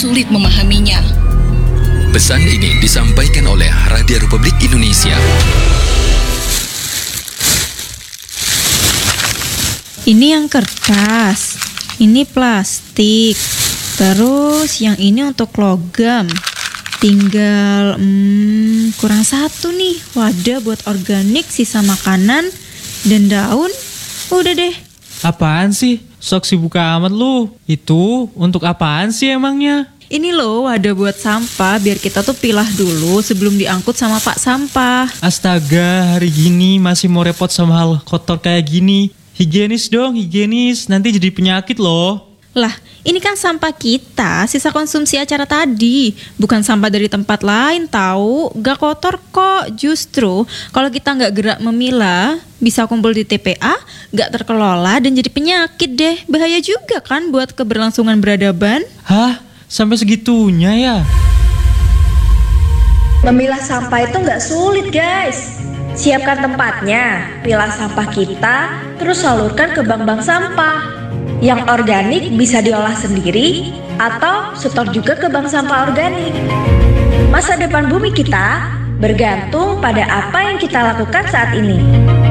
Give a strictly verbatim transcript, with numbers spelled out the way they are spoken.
sulit memahaminya. Pesan ini disampaikan oleh Radio Republik Indonesia. Ini yang kertas, ini plastik, terus yang ini untuk logam. Tinggal hmm, kurang satu nih, wadah buat organik, sisa makanan, dan daun. Udah deh. Apaan sih? Sok sibuk amat lu. Itu untuk apaan sih emangnya? Ini loh wadah buat sampah, biar kita tuh pilah dulu sebelum diangkut sama Pak Sampah. Astaga, hari gini masih mau repot sama hal kotor kayak gini. Higienis dong, higienis. Nanti jadi penyakit loh. Lah, ini kan sampah kita, sisa konsumsi acara tadi. Bukan sampah dari tempat lain tahu. Gak kotor kok. Justru kalau kita gak gerak memilah, bisa kumpul di T P A, gak terkelola dan jadi penyakit deh. Bahaya juga kan buat keberlangsungan peradaban. Hah? Sampai segitunya ya? Memilah sampah itu nggak sulit, guys. Siapkan tempatnya, pilah sampah kita, terus salurkan ke bank-bank sampah. Yang organik bisa diolah sendiri atau setor juga ke bank sampah organik. Masa depan bumi kita bergantung pada apa yang kita lakukan saat ini.